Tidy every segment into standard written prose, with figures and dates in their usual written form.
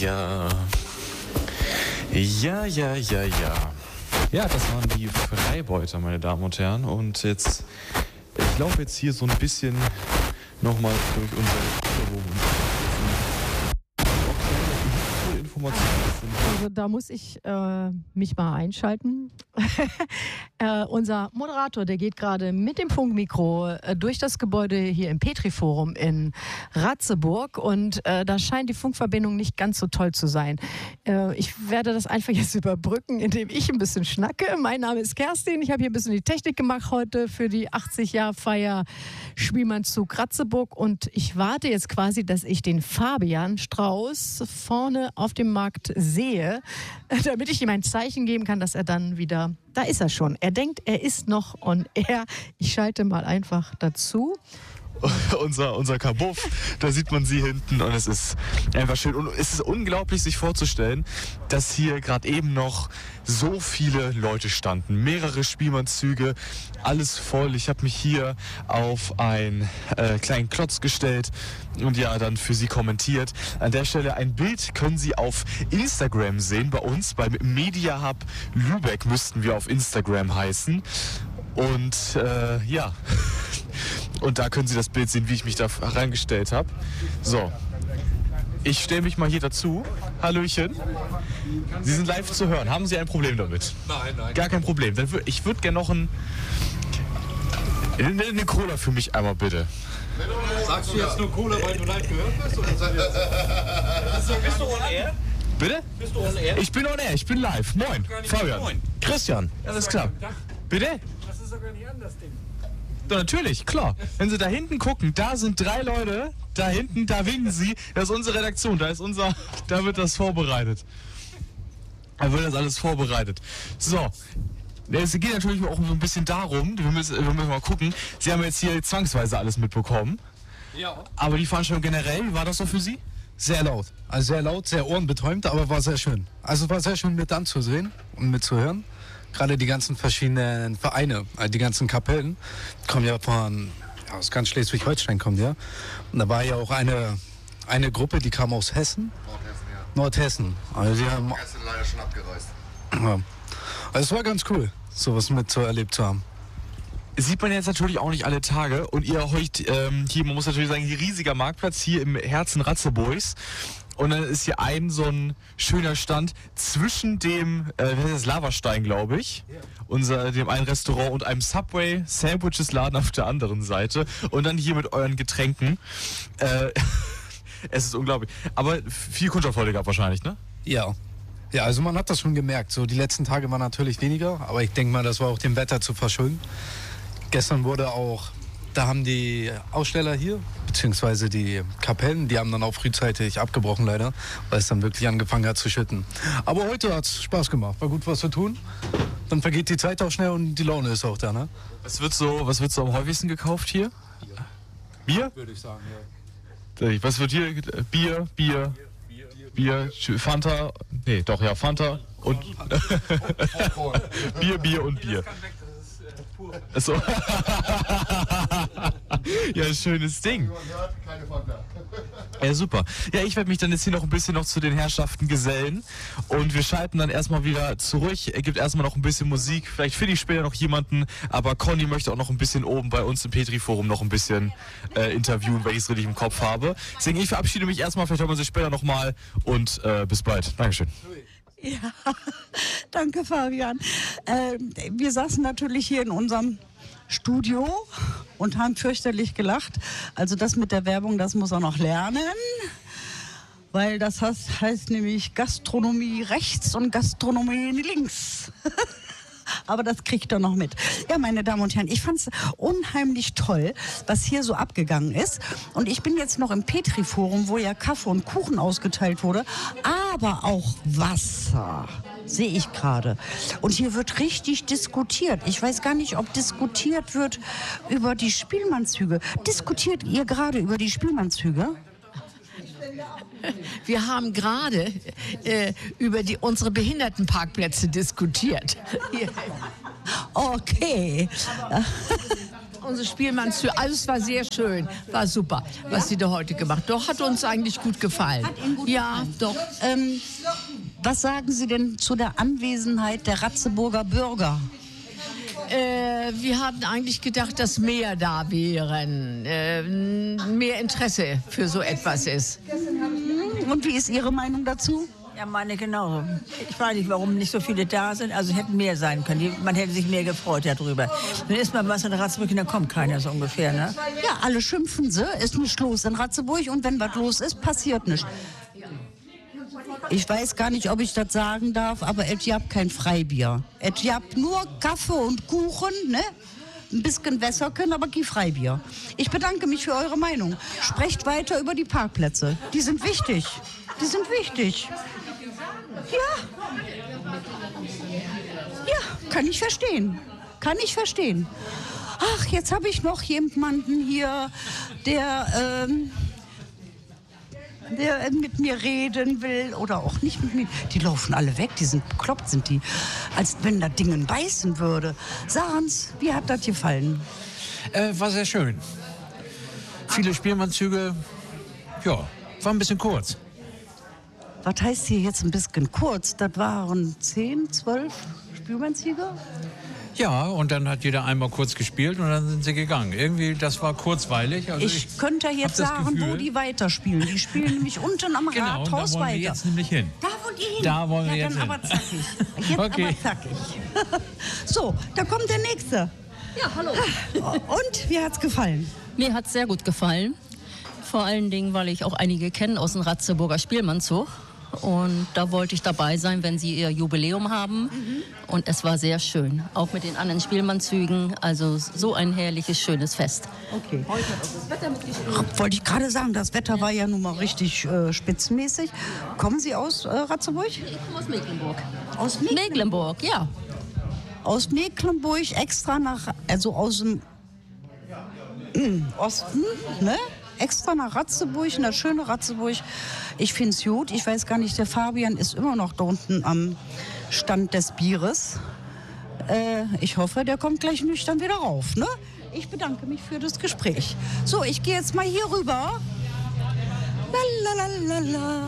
ja. Ja. Ja, das waren die Freibeuter, meine Damen und Herren. Und jetzt, ich laufe jetzt hier so ein bisschen nochmal durch unser Also da muss ich mich mal einschalten. Unser Moderator, der geht gerade mit dem Funkmikro durch das Gebäude hier im Petri-Forum in Ratzeburg und da scheint die Funkverbindung nicht ganz so toll zu sein. Ich werde das einfach jetzt überbrücken, indem ich ein bisschen schnacke. Mein Name ist Kerstin, ich habe hier ein bisschen die Technik gemacht heute für die 80-Jahr-Feier Spielmannszug Ratzeburg und ich warte jetzt quasi, dass ich den Fabian Strauß vorne auf dem Markt sehe, damit ich ihm ein Zeichen geben kann, dass er dann wieder, da ist er schon. Er denkt, er ist noch on air. Ich schalte mal einfach dazu. Unser Kabuff, da sieht man sie hinten und es ist einfach schön. Und es ist unglaublich, sich vorzustellen, dass hier gerade eben noch so viele Leute standen. Mehrere Spielmannszüge, alles voll. Ich habe mich hier auf einen kleinen Klotz gestellt und ja, dann für Sie kommentiert. An der Stelle ein Bild können Sie auf Instagram sehen, bei uns, beim Media Hub Lübeck müssten wir auf Instagram heißen. Und ja, und da können Sie das Bild sehen, wie ich mich da reingestellt habe. So, ich stelle mich mal hier dazu. Hallöchen. Sie sind live zu hören. Haben Sie ein Problem damit? Nein. Gar kein Problem. Ich würde gerne noch eine Cola für mich einmal, bitte. Sagst du jetzt nur Cola, weil du live gehört bist? Oder bist du on air? Bitte? Bist du on air? Ich bin on air, ich bin live. Moin, Fabian. Moin. Christian, alles klar. Bitte? Das ist doch gar nicht an, das Ding. Ja, natürlich, klar. Wenn Sie da hinten gucken, da sind 3 Leute, da hinten, da winken Sie. Das ist unsere Redaktion, da wird das vorbereitet. Da wird das alles vorbereitet. So. Es geht natürlich auch so ein bisschen darum, wir müssen mal gucken. Sie haben jetzt hier zwangsweise alles mitbekommen. Ja. Aber die Veranstaltung generell, wie war das so für Sie? Sehr laut. Also sehr laut, sehr ohrenbetäubend, aber war sehr schön. Also war sehr schön mit anzusehen und mitzuhören. Gerade die ganzen verschiedenen Vereine, die ganzen Kapellen, kommen ja aus ganz Schleswig-Holstein kommen ja. Und da war ja auch eine Gruppe, die kam aus Hessen. Nordhessen. Also die haben leider schon abgereist. Ja. Also es war ganz cool, sowas mitzuerlebt zu haben. Sieht man jetzt natürlich auch nicht alle Tage und ihr heute hier, man muss natürlich sagen, hier riesiger Marktplatz hier im Herzen Ratzeburgs. Und dann ist hier so ein schöner Stand zwischen dem, Lavastein, glaube ich, dem einen Restaurant und einem Subway Sandwiches Laden auf der anderen Seite. Und dann hier mit euren Getränken. Es ist unglaublich. Aber viel Kundschaft heute gab wahrscheinlich, ne? Ja. Ja, also man hat das schon gemerkt. So die letzten Tage waren natürlich weniger, aber ich denke mal, das war auch dem Wetter zu verschulden. Gestern da haben die Aussteller hier, beziehungsweise die Kapellen, die haben dann auch frühzeitig abgebrochen leider, weil es dann wirklich angefangen hat zu schütten. Aber heute hat es Spaß gemacht, war gut was zu tun. Dann vergeht die Zeit auch schnell und die Laune ist auch da, ne? Was wird so am häufigsten gekauft hier? Bier? Würde ich sagen, ja. Was wird hier? Bier, Fanta, Fanta und Bier und Bier. So. Ja, schönes Ding. Ja, super. Ja, ich werde mich dann jetzt hier noch ein bisschen zu den Herrschaften gesellen und wir schalten dann erstmal wieder zurück. Er gibt erstmal noch ein bisschen Musik. Vielleicht finde ich später noch jemanden, aber Conny möchte auch noch ein bisschen oben bei uns im Petri-Forum noch ein bisschen interviewen, weil ich es richtig im Kopf habe. Deswegen, ich verabschiede mich erstmal. Vielleicht hören wir uns später nochmal und bis bald. Dankeschön. Ja, danke Fabian. Wir saßen natürlich hier in unserem Studio und haben fürchterlich gelacht. Also das mit der Werbung, das muss er noch lernen, weil das heißt nämlich Gastronomie rechts und Gastronomie links. Aber das kriegt er noch mit. Ja, meine Damen und Herren, ich fand es unheimlich toll, was hier so abgegangen ist. Und ich bin jetzt noch im Petri-Forum, wo ja Kaffee und Kuchen ausgeteilt wurde, aber auch Wasser, sehe ich gerade. Und hier wird richtig diskutiert. Ich weiß gar nicht, ob diskutiert wird über die Spielmannszüge. Diskutiert ihr gerade über die Spielmannszüge? Wir haben gerade über unsere Behindertenparkplätze diskutiert. Okay. unsere Spielmannszüge, alles war sehr schön, war super, was sie da heute gemacht. Doch, hat uns eigentlich gut gefallen. Hat Ihnen gut ja, gefallen? doch. Was sagen Sie denn zu der Anwesenheit der Ratzeburger Bürger? Wir hatten eigentlich gedacht, dass mehr da wären, mehr Interesse für so etwas ist. Und wie ist Ihre Meinung dazu? Ja, meine genauso. Ich weiß nicht, warum nicht so viele da sind. Also hätten mehr sein können. Man hätte sich mehr gefreut darüber. Dann ist mal was in Ratzeburg und dann kommt keiner so ungefähr. Ne? Ja, alle schimpfen sie, ist nicht los in Ratzeburg und wenn was los ist, passiert nichts. Ich weiß gar nicht, ob ich das sagen darf, aber es gab kein Freibier. Es gab nur Kaffee und Kuchen, ne? Ein bisschen Wässerchen, aber kein Freibier. Ich bedanke mich für eure Meinung. Sprecht weiter über die Parkplätze. Die sind wichtig. Die sind wichtig. Ja. Ja, kann ich verstehen. Kann ich verstehen. Ach, jetzt habe ich noch jemanden hier, der mit mir reden will oder auch nicht mit mir. Die laufen alle weg, die sind bekloppt, sind die. Als wenn das Ding beißen würde. Saren's, wie hat das gefallen? War sehr schön. Viele Spielmannszüge, ja, war ein bisschen kurz. Was heißt hier jetzt ein bisschen kurz? Das waren 10, 12 Spielmannszüge? Ja, und dann hat jeder einmal kurz gespielt und dann sind sie gegangen. Irgendwie, das war kurzweilig. Also ich könnte jetzt sagen, wo die weiterspielen. Die spielen nämlich unten am genau, Rathaus da wollen weiter. Wir jetzt nämlich hin. Da wollt ihr hin? Da wollen wir ja, jetzt dann hin. aber zackig. Jetzt Okay. aber zackig. So, da kommt der Nächste. Ja, hallo. Und, wie hat's gefallen? Mir hat es sehr gut gefallen. Vor allen Dingen, weil ich auch einige kenne aus dem Ratzeburger Spielmannszug. Und da wollte ich dabei sein, wenn sie ihr Jubiläum haben. Und es war sehr schön. Auch mit den anderen Spielmannszügen. Also so ein herrliches, schönes Fest. Okay. Wollte ich gerade sagen, das Wetter war ja nun mal richtig spitzenmäßig. Kommen Sie aus Ratzeburg? Ich komme aus Mecklenburg. Aus Mecklenburg, ja. Aus Mecklenburg extra also aus dem Osten, ne? Extra nach Ratzeburg, in das schöne Ratzeburg. Ich finde es gut. Ich weiß gar nicht, der Fabian ist immer noch da unten am Stand des Bieres. Ich hoffe, der kommt gleich nüchtern wieder rauf, ne? Ich bedanke mich für das Gespräch. So, ich gehe jetzt mal hier rüber. Lalalala.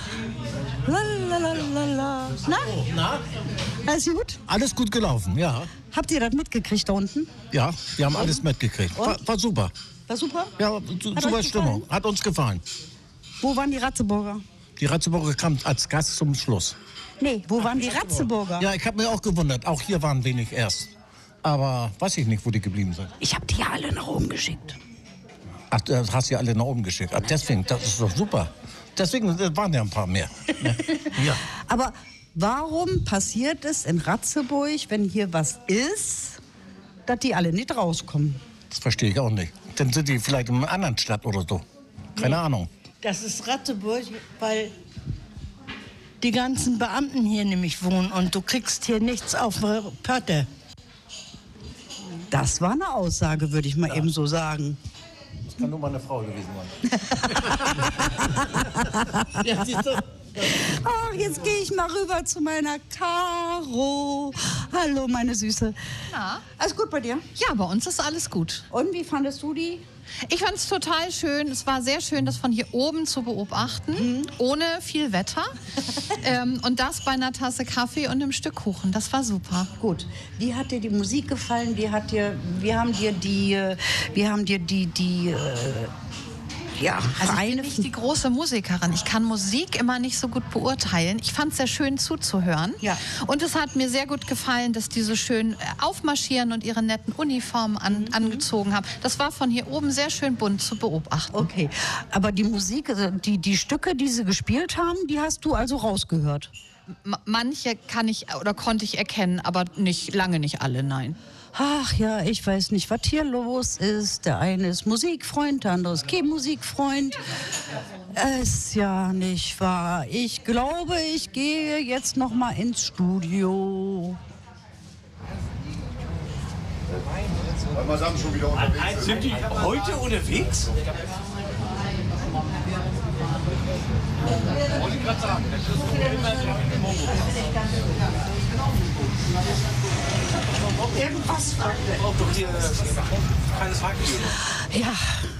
Lalalala. Na? Alles gut? Alles gut gelaufen, ja. Habt ihr das mitgekriegt da unten? Ja, wir haben alles mitgekriegt. War super. War super? Ja, super Stimmung. Hat uns gefallen. Wo waren die Ratzeburger? Die Ratzeburger kamen als Gast zum Schluss. Nee, wo waren die Ratzeburger? Ja, ich habe mir auch gewundert. Auch hier waren wenig erst. Aber weiß ich nicht, wo die geblieben sind. Ich habe die ja alle nach oben geschickt. Ach, du hast ja alle nach oben geschickt. Ach, deswegen, das ist doch super. Deswegen waren ja ein paar mehr. Ja. Aber warum passiert es in Ratzeburg, wenn hier was ist, dass die alle nicht rauskommen? Das verstehe ich auch nicht. Dann sind die vielleicht in einer anderen Stadt oder so. Keine Ahnung. Das ist Ratzeburg, weil die ganzen Beamten hier nämlich wohnen und du kriegst hier nichts auf die Pötte. Das war eine Aussage, würde ich mal eben so sagen. Das kann nur mal eine Frau gewesen sein. Ja, siehst du? Ach, jetzt gehe ich mal rüber zu meiner Caro. Hallo, meine Süße. Ja. Alles gut bei dir? Ja, bei uns ist alles gut. Und wie fandest du die? Ich fand es total schön. Es war sehr schön, das von hier oben zu beobachten, ohne viel Wetter. Und das bei einer Tasse Kaffee und einem Stück Kuchen. Das war super. Gut. Wie hat dir die Musik gefallen? Wie haben dir die ja, Also ich bin nicht die große Musikerin. Ich kann Musik immer nicht so gut beurteilen. Ich fand es sehr schön zuzuhören. Ja. Und es hat mir sehr gut gefallen, dass die so schön aufmarschieren und ihre netten Uniformen angezogen haben. Das war von hier oben sehr schön bunt zu beobachten. Okay, aber die Musik, also die Stücke, die sie gespielt haben, die hast du also rausgehört? Manche kann ich oder konnte ich erkennen, aber lange nicht alle, nein. Ach ja, ich weiß nicht, was hier los ist. Der eine ist Musikfreund, der andere ist kein Musikfreund. Ist ja nicht wahr. Ich glaube, ich gehe jetzt noch mal ins Studio. Weil Madame schon wieder unterwegs ist. Sind die heute unterwegs? Wollte ich gerade sagen. Das ist immer Irgendwas fragt er. Braucht doch hier keines Haken. Ja.